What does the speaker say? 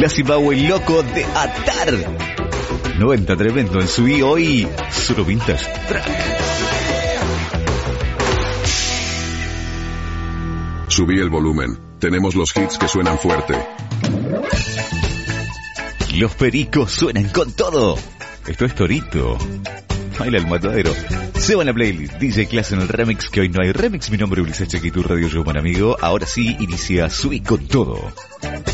Classy Bau, el loco de Atar. 90 tremendo en su hoy. Solo Vintage Track. Subí el volumen. Tenemos los hits que suenan fuerte. Los pericos suenan con todo. Esto es Torito. Baila el matadero. Se va en la playlist. DJ Class en el remix, que hoy no hay remix. Mi nombre es Ulises Chequi, tu radio show, buen amigo. Ahora sí, inicia Subí con todo.